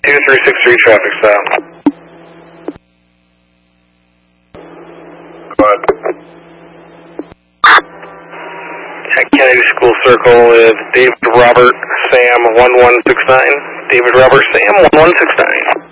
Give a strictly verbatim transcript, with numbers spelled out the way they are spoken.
two three six three traffic stop. Go ahead. At Kennedy School Circle with David Robert Sam one one six nine. David Robert Sam one one six nine.